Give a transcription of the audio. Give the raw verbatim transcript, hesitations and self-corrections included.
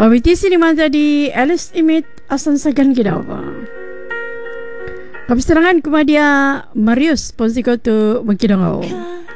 Wabiti sini manja di Alice Imit asan sagan kita apa? Kapis terangan kumadia Marius Ponsiko tu mengkidang